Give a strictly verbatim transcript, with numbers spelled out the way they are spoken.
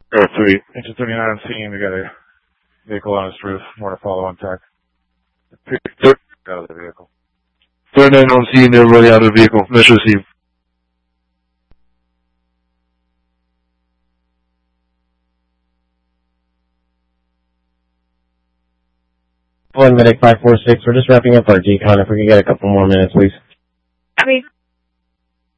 Air three. Engine thirty-nine on scene. We got a vehicle on its roof. More to follow on tech. Third, out of the vehicle. thirty-nine on scene, everybody out of the vehicle. Mission received. One medic five four six. We're just wrapping up our decon. If we could get a couple more minutes, please. Copy.